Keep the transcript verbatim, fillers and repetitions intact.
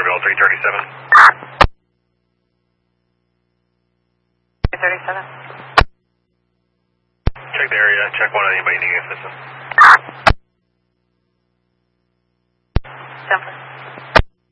Centerville, three thirty-seven. three thirty-seven. Check the area, check one on anybody needing assistance. Temple.